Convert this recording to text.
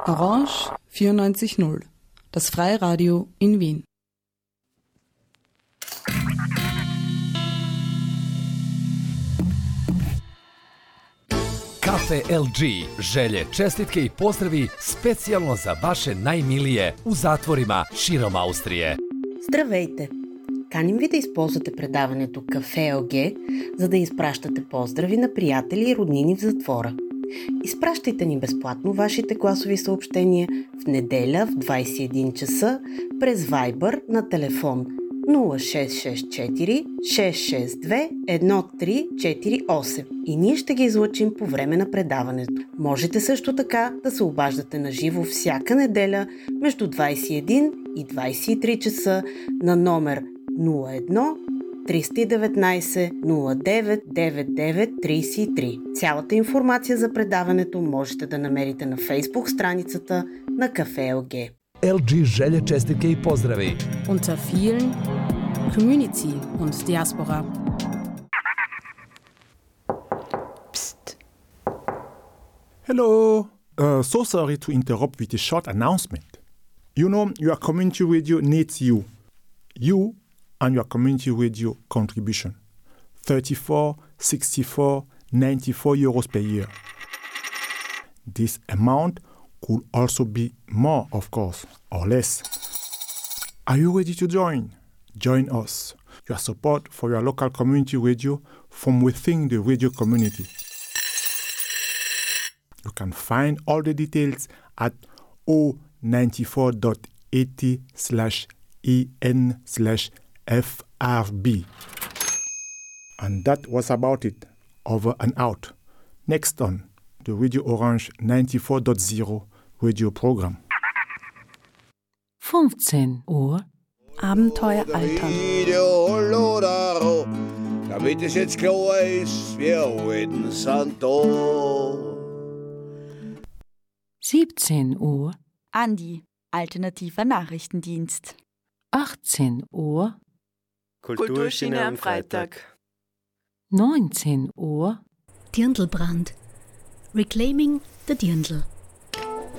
Orange 94.0, das Freiradio in Wien. Kafe LG, želje, čestitke i pozdravi specijalno za vaše najmilije u zatvorima širom Austrije. Здравейте! Каним ви да използвате предаването Кафе ЛГ, за да изпращате поздрави на приятели и роднини в затвора. Изпращайте ни безплатно вашите гласови съобщения в неделя в 21 часа през Viber на телефон 0664 662 1348 и ние ще ги излъчим по време на предаването. Можете също така да се обаждате на живо всяка неделя между 21 и 23 часа на номер 01 319 09 99 33. Цялата информация за предаването можете да намерите на Facebook страницата на Кафе ЛГ. LG želje, čestitke i pozdravi. Unter vielen Community und Diaspora. Psst. Hello. So sorry to interrupt with a short announcement. You know, your community radio needs you. You and your community radio contribution. 34, 64, 94 euros per year. This amount could also be more, of course, or less. Are you ready to join? Join us. Your support for your local community radio from within the radio community. You can find all the details at o94.80/en/FRB. And that was about it. Over and out. Next on the Radio Orange 94.0 radio program. 15 Uhr Abenteuer altern. Damit es jetzt klar ist, wir heute sind da. 17 Uhr Andi, alternativer Nachrichtendienst. 18 Uhr Kulturschiene am Freitag. 19 Uhr Dirndlbrand. Reclaiming the Dirndl.